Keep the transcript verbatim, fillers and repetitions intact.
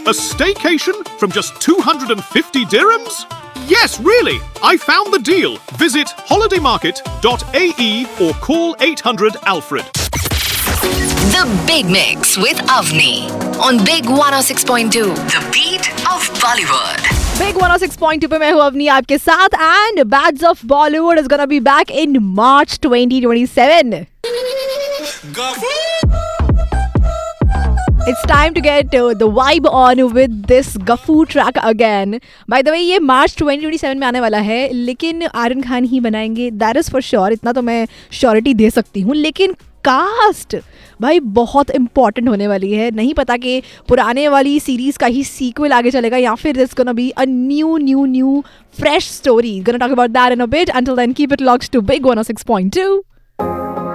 A staycation from just two hundred fifty dirhams? Yes, really! I found the deal. Visit holiday market dot a e or call eight hundred Alfred. The Big Mix with Avni on Big one oh six point two. The beat of Bollywood. Big one oh six point two पे मैं हूँ अवनी आपके साथ and Bads of Bollywood is gonna be back in March twenty twenty-seven. It's time to get uh, the vibe on with this Gaffu track again. By the way, ये March twenty twenty-seven में आने वाला है, लेकिन आर्यन खान ही बनाएंगे. That is for sure. इतना तो मैं श्योरिटी दे सकती हूँ. लेकिन कास्ट भाई बहुत इंपॉर्टेंट होने वाली है. नहीं पता कि पुराने वाली सीरीज का ही सीक्वल आगे चलेगा या फिर it's gonna be a new new new fresh story. Gonna talk about that in a bit. Until then keep it locked to big one oh six point two.